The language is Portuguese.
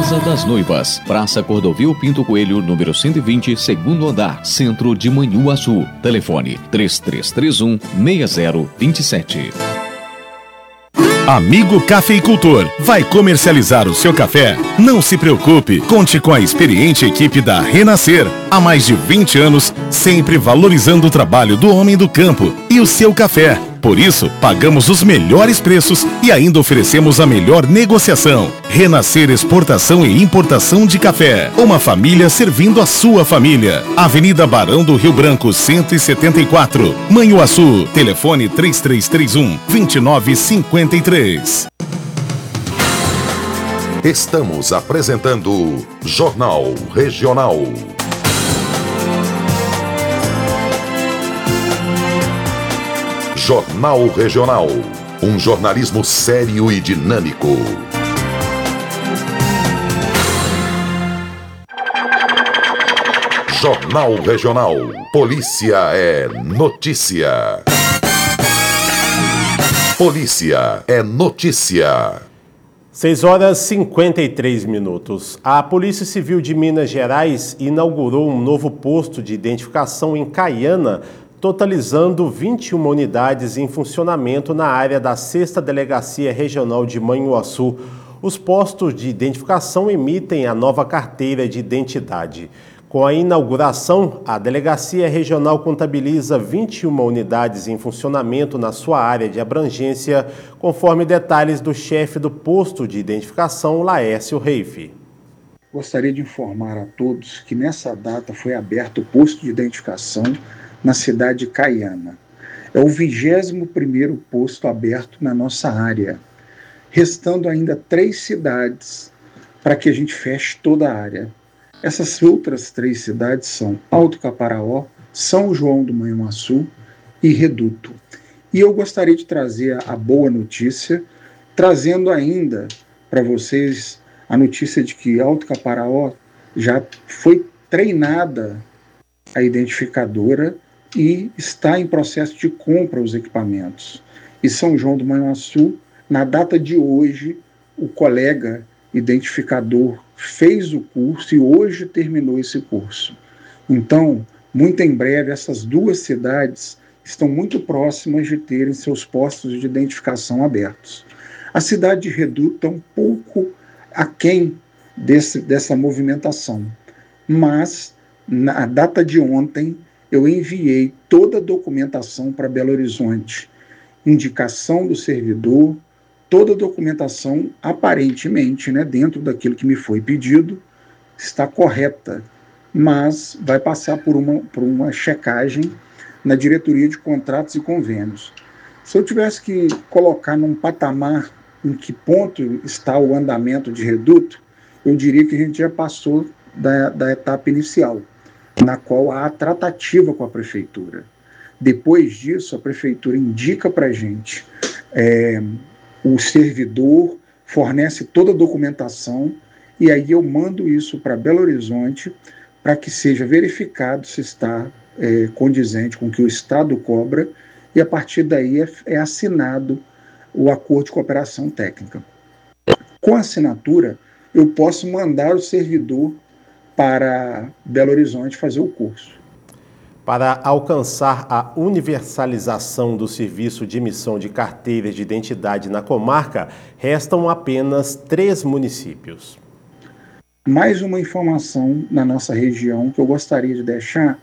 Casa das Noivas, Praça Cordovil Pinto Coelho, número 120, segundo andar, centro de Manhuaçu. Telefone 3331-6027. Amigo cafeicultor, vai comercializar o seu café? Não se preocupe, conte com a experiente equipe da Renascer. Há mais de 20 anos, sempre valorizando o trabalho do homem do campo e o seu café. Por isso, pagamos os melhores preços e ainda oferecemos a melhor negociação. Renascer Exportação e Importação de Café. Uma família servindo a sua família. Avenida Barão do Rio Branco, 174. Manhuaçu. Telefone 3331-2953. Estamos apresentando Jornal Regional. Jornal Regional. Um jornalismo sério e dinâmico. Jornal Regional. Polícia é notícia. Polícia é notícia. 6h53. A Polícia Civil de Minas Gerais inaugurou um novo posto de identificação em Caiana, totalizando 21 unidades em funcionamento na área da 6ª Delegacia Regional de Manhuaçu. Os postos de identificação emitem a nova carteira de identidade. Com a inauguração, a Delegacia Regional contabiliza 21 unidades em funcionamento na sua área de abrangência, conforme detalhes do chefe do posto de identificação, Laércio Reife. Gostaria de informar a todos que nessa data foi aberto o posto de identificação na cidade de Caiana. É o 21º posto aberto na nossa área, restando ainda 3 cidades para que a gente feche toda a área. Essas outras 3 cidades são Alto Caparaó, São João do Manhuaçu e Reduto. E eu gostaria de trazer a boa notícia, trazendo ainda para vocês a notícia de que Alto Caparaó já foi treinada a identificadora e está em processo de compra os equipamentos. E São João do Manhuaçu, na data de hoje, o colega identificador fez o curso e hoje terminou esse curso. Então, muito em breve, essas 2 cidades estão muito próximas de terem seus postos de identificação abertos. A cidade de Reduto é um pouco aquém dessa movimentação, mas na data de ontem eu enviei toda a documentação para Belo Horizonte, indicação do servidor, toda a documentação aparentemente, dentro daquilo que me foi pedido, está correta, mas vai passar por uma checagem na diretoria de contratos e convênios. Se eu tivesse que colocar num patamar em que ponto está o andamento de Reduto, eu diria que a gente já passou da etapa inicial, na qual há a tratativa com a prefeitura. Depois disso, a prefeitura indica para a gente o servidor, fornece toda a documentação e aí eu mando isso para Belo Horizonte para que seja verificado se está condizente com o que o Estado cobra e a partir daí é assinado o acordo de cooperação técnica. Com a assinatura, eu posso mandar o servidor para Belo Horizonte fazer o curso. Para alcançar a universalização do serviço de emissão de carteiras de identidade na comarca, restam apenas 3 municípios. Mais uma informação na nossa região que eu gostaria de deixar